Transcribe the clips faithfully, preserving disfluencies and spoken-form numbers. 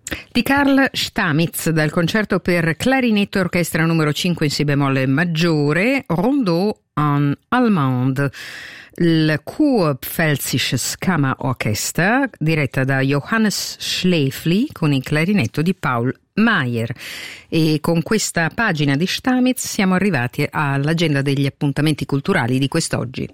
Di Carl Stamitz, dal concerto per clarinetto e orchestra numero cinque in si bemolle maggiore, Rondeau en Allemand, il Kurpfälzisches Kammerorchester, diretta da Johannes Schläfli con il clarinetto di Paul Mayer. E con questa pagina di Stamitz siamo arrivati all'agenda degli appuntamenti culturali di quest'oggi.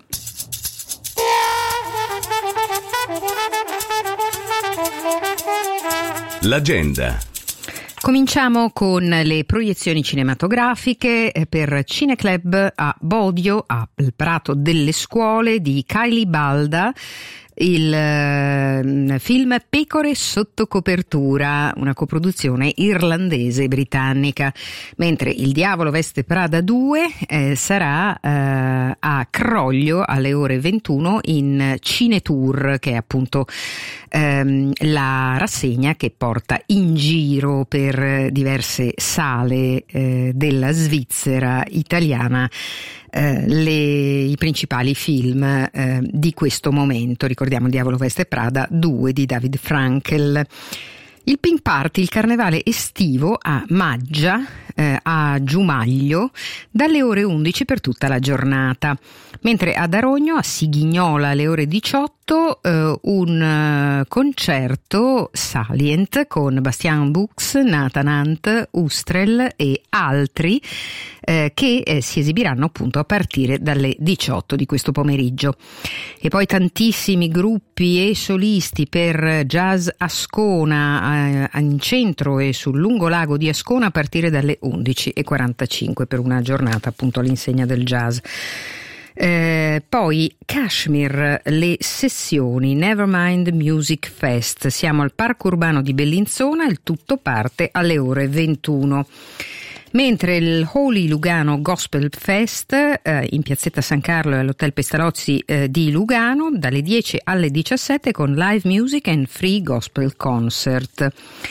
L'agenda. Cominciamo con le proiezioni cinematografiche per Cineclub a Bodio, al Prato delle Scuole, di Kylie Balda, il uh, film Pecore sotto copertura, una coproduzione irlandese-britannica, mentre Il Diavolo veste Prada due eh, sarà uh, a Croglio alle ore ventuno in Cinetour, che è appunto um, la rassegna che porta in giro per diverse sale eh, della Svizzera italiana Eh, le, i principali film eh, di questo momento. Ricordiamo Il Diavolo veste Prada due di David Frankel. Il Pink Party, il carnevale estivo a Maggia, eh, a Giumaglio, dalle ore undici per tutta la giornata, mentre ad Arogno, a Sighignola, alle ore diciotto, eh, un uh, concerto Salient con Bastian Bux, Nathan Hunt, Ustrel e altri eh, che eh, si esibiranno appunto a partire dalle diciotto di questo pomeriggio. E poi tantissimi gruppi e solisti per Jazz Ascona in centro e sul lungolago di Ascona a partire dalle undici e quarantacinque per una giornata appunto all'insegna del jazz. Eh, poi Kashmir, le sessioni Nevermind Music Fest, siamo al Parco Urbano di Bellinzona, il tutto parte alle ore ventuno. Mentre il Holy Lugano Gospel Fest eh, in piazzetta San Carlo e all'Hotel Pestalozzi eh, di Lugano dalle dieci alle diciassette con live music and free gospel concert.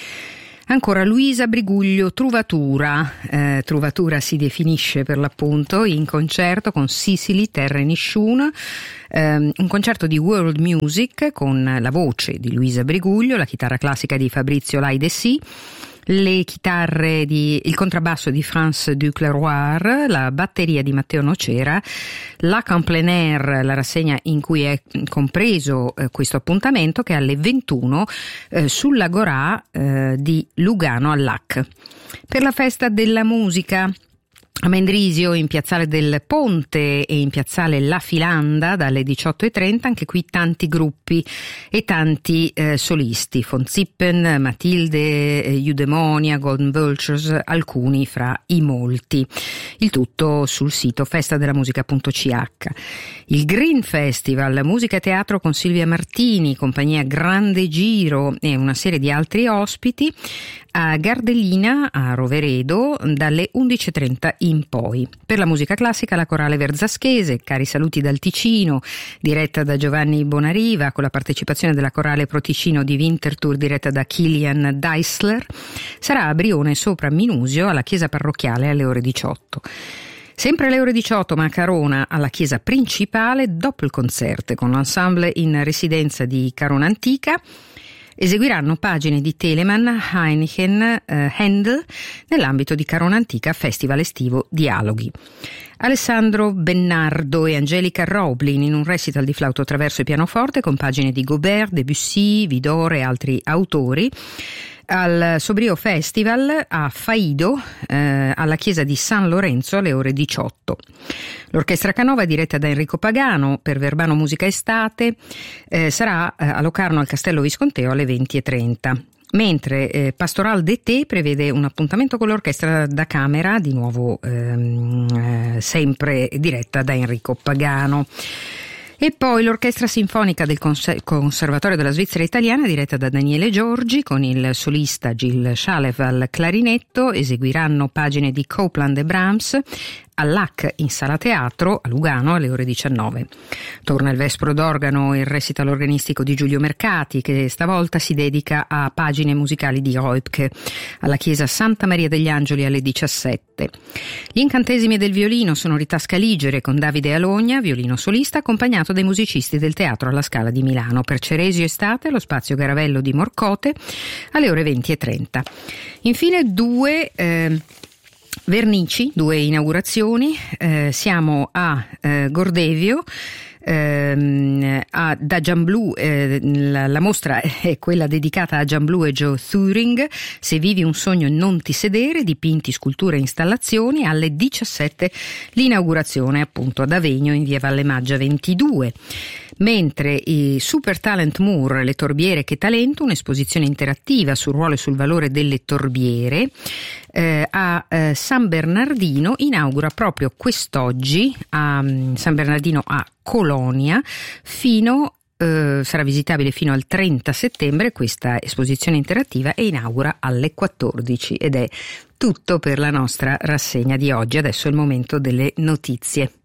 Ancora Luisa Briguglio Truvatura, eh, Truvatura si definisce per l'appunto, in concerto con Sicily Terre Nisciun, eh, un concerto di world music con la voce di Luisa Briguglio, la chitarra classica di Fabrizio Laidesi, le chitarre di il contrabbasso di France Ducleroir, la batteria di Matteo Nocera, la en plein air, la rassegna in cui è compreso eh, questo appuntamento, che è alle ventuno eh, sull'Agorà eh, di Lugano al Lac. Per la festa della musica a Mendrisio, in piazzale del Ponte e in piazzale La Filanda dalle diciotto e trenta, anche qui tanti gruppi e tanti eh, solisti, Von Zippen, Matilde, eh, Eudemonia, Golden Vultures, alcuni fra i molti. Il tutto sul sito festadelamusica punto c h. Il Green Festival, musica e teatro con Silvia Martini, compagnia Grande Giro e una serie di altri ospiti a Gardellina, a Roveredo, dalle undici e trenta in poi. Per la musica classica la Corale Verzaschese, Cari saluti dal Ticino, diretta da Giovanni Bonariva, con la partecipazione della Corale Proticino di Winterthur, diretta da Kilian Deisler, sarà a Brione sopra Minusio, alla chiesa parrocchiale, alle ore diciotto. Sempre alle ore diciotto, ma a Carona, alla chiesa principale, Doppelkonzert con l'ensemble in residenza di Carona Antica. Eseguiranno pagine di Telemann, Heineken, eh, Handel nell'ambito di Carona Antica Festival estivo Dialoghi. Alessandro Bennardo e Angelica Roblin in un recital di flauto traverso e pianoforte con pagine di Gaubert, Debussy, Vidor e altri autori. Al Sobrio Festival a Faido, eh, alla chiesa di San Lorenzo alle ore diciotto. L'Orchestra Canova, diretta da Enrico Pagano, per Verbano Musica Estate, eh, sarà eh, a Locarno al Castello Visconteo alle venti e trenta. Mentre eh, Pastoral d'été prevede un appuntamento con l'Orchestra da Camera, di nuovo ehm, eh, sempre diretta da Enrico Pagano. E poi l'Orchestra Sinfonica del Conservatorio della Svizzera Italiana, diretta da Daniele Giorgi, con il solista Gilles Chalev al clarinetto, eseguiranno pagine di Copland e Brahms, all'A C in Sala Teatro a Lugano alle ore diciannove. Torna il Vespro d'organo, il recital organistico di Giulio Mercati, che stavolta si dedica a pagine musicali di Heubke alla chiesa Santa Maria degli Angeli alle diciassette. Gli incantesimi del violino, sonorità scaligere con Davide Alogna, violino solista, accompagnato dai musicisti del Teatro alla Scala di Milano. Per Ceresio Estate, lo spazio Garavello di Morcote alle ore venti e trenta. Infine due eh, vernici, due inaugurazioni. Eh, siamo a eh, Gordevio. Ehm, a, da Gianblu, eh, la, la mostra è quella dedicata a Gianblu e Joe Thuring, Se vivi un sogno non ti sedere, dipinti, sculture e installazioni, alle diciassette l'inaugurazione appunto ad Avegno in via Valle Maggia ventidue. Mentre i Super Talent Moor, le torbiere che talento, un'esposizione interattiva sul ruolo e sul valore delle torbiere, eh, a eh, San Bernardino, inaugura proprio quest'oggi a um, San Bernardino a Colonia, fino eh, sarà visitabile fino al trenta settembre questa esposizione interattiva, e inaugura alle quattordici. Ed è tutto per la nostra rassegna di oggi. Adesso è il momento delle notizie.